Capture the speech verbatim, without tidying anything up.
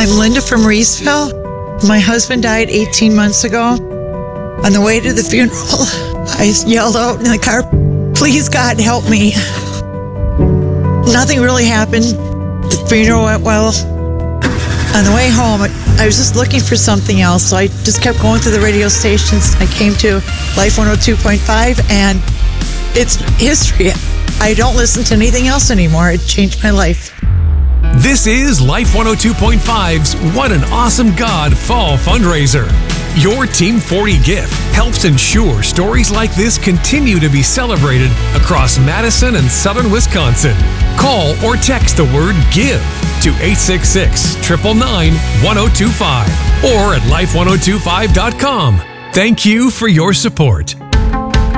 I'm Linda from Reesville. My husband died eighteen months ago. On the way to the funeral, I yelled out in the car, "Please, God, help me." Nothing really happened. The funeral went well. On the way home, I was just looking for something else, so I just kept going through the radio stations. I came to Life one oh two point five, and it's history. I don't listen to anything else anymore. It changed my life. This is Life one oh two point five's What an Awesome God Fall Fundraiser. Your Team forty gift helps ensure stories like this continue to be celebrated across Madison and southern Wisconsin. Call or text the word GIVE to eight six six, nine nine nine, one oh two five or at life one oh two five dot com. Thank you for your support.